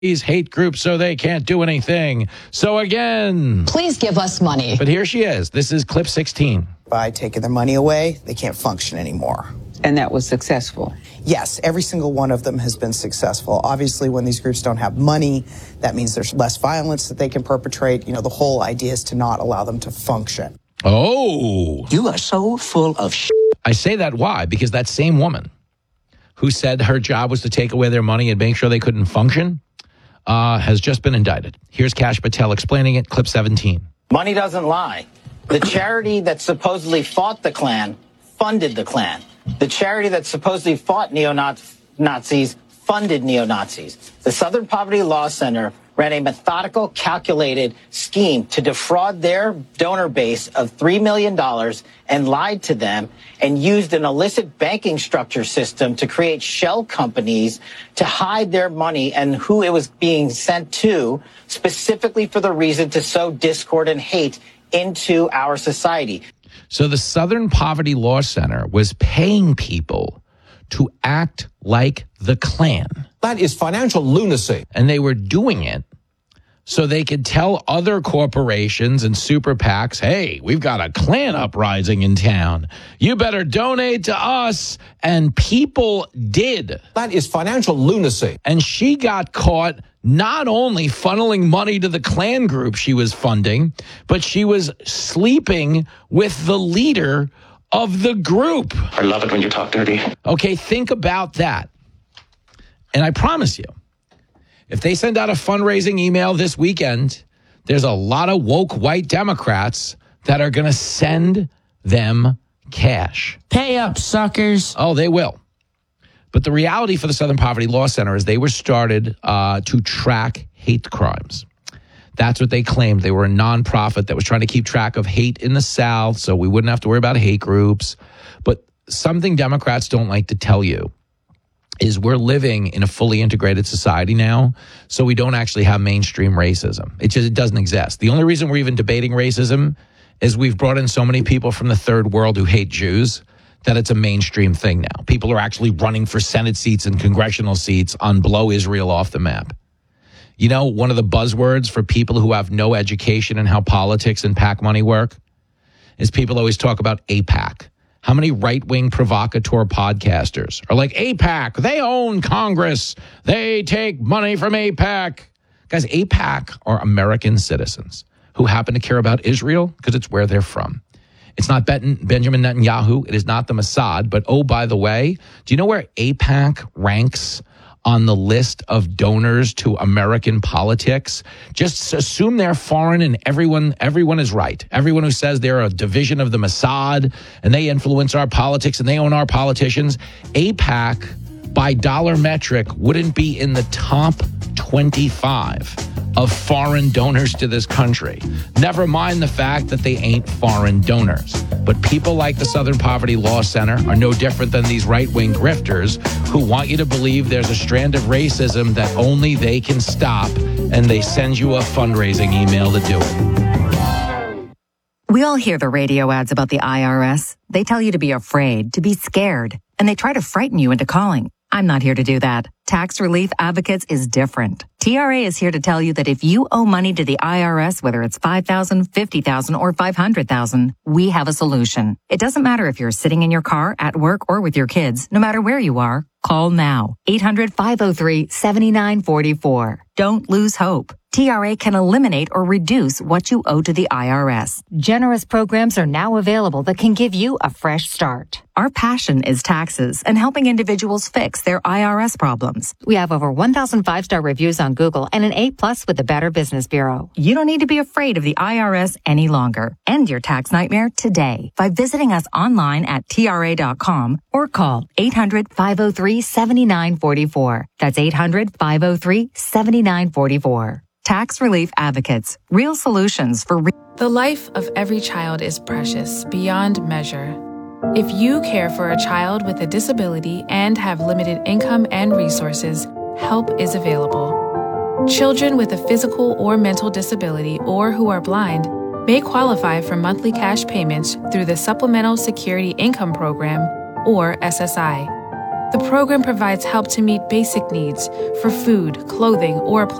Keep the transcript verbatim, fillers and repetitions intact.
these hate groups so they can't do anything. So again, please give us money. But here she is. This is clip sixteen. By taking their money away, they can't function anymore. And that was successful? Yes, every single one of them has been successful. Obviously, when these groups don't have money, that means there's less violence that they can perpetrate. You know, the whole idea is to not allow them to function. Oh. You are so full of shit. I say that why? Because that same woman who said her job was to take away their money and make sure they couldn't function uh, has just been indicted. Here's Kash Patel explaining it, clip seventeen. Money doesn't lie. The charity that supposedly fought the Klan funded the Klan. The charity that supposedly fought neo-Nazis funded neo-Nazis. The Southern Poverty Law Center ran a methodical, calculated scheme to defraud their donor base of three million dollars and lied to them and used an illicit banking structure system to create shell companies to hide their money and who it was being sent to, specifically for the reason to sow discord and hate into our society. So the Southern Poverty Law Center was paying people to act like the Klan. That is financial lunacy. And they were doing it so they could tell other corporations and super PACs, hey, we've got a Klan uprising in town. You better donate to us. And people did. That is financial lunacy. And she got caught not only funneling money to the Klan group she was funding, but she was sleeping with the leader of the group. I love it when you talk dirty. Okay, think about that. And I promise you, if they send out a fundraising email this weekend, there's a lot of woke white Democrats that are going to send them cash. Pay up, suckers. Oh, they will. But the reality for the Southern Poverty Law Center is they were started uh, to track hate crimes. That's what they claimed. They were a nonprofit that was trying to keep track of hate in the South so we wouldn't have to worry about hate groups. But something Democrats don't like to tell you is we're living in a fully integrated society now, so we don't actually have mainstream racism. It just it doesn't exist. The only reason we're even debating racism is we've brought in so many people from the third world who hate Jews that it's a mainstream thing now. People are actually running for Senate seats and congressional seats on blow Israel off the map. You know, one of the buzzwords for people who have no education in how politics and PAC money work is people always talk about AIPAC. How many right-wing provocateur podcasters are like, AIPAC, they own Congress. They take money from AIPAC. Guys, AIPAC are American citizens who happen to care about Israel because it's where they're from. It's not Ben- Benjamin Netanyahu. It is not the Mossad. But, oh, by the way, do you know where AIPAC ranks on the list of donors to American politics? Just assume they're foreign and everyone everyone is right. Everyone who says they're a division of the Mossad and they influence our politics and they own our politicians, AIPAC, by dollar metric, wouldn't be in the top twenty-five of foreign donors to this country. Never mind the fact that they ain't foreign donors. But people like the Southern Poverty Law Center are no different than these right-wing grifters who want you to believe there's a strand of racism that only they can stop, and they send you a fundraising email to do it. We all hear the radio ads about the I R S. They tell you to be afraid, to be scared, and they try to frighten you into calling. I'm not here to do that. Tax Relief Advocates is different. T R A is here to tell you that if you owe money to the I R S, whether it's five thousand dollars, fifty thousand dollars, or five hundred thousand dollars, we have a solution. It doesn't matter if you're sitting in your car, at work, or with your kids. No matter where you are, call now. eight hundred, five oh three, seven nine four four. Don't lose hope. T R A can eliminate or reduce what you owe to the I R S. Generous programs are now available that can give you a fresh start. Our passion is taxes and helping individuals fix their I R S problems. We have over one thousand five-star reviews on Google and an A plus with the Better Business Bureau. You don't need to be afraid of the I R S any longer. End your tax nightmare today by visiting us online at T R A dot com or call eight hundred, five oh three, seven nine four four. That's eight hundred, five oh three, seven nine four four. Tax Relief Advocates. Real solutions for real. The life of every child is precious beyond measure. If you care for a child with a disability and have limited income and resources, help is available. Children with a physical or mental disability or who are blind may qualify for monthly cash payments through the Supplemental Security Income Program, or S S I. The program provides help to meet basic needs for food, clothing, or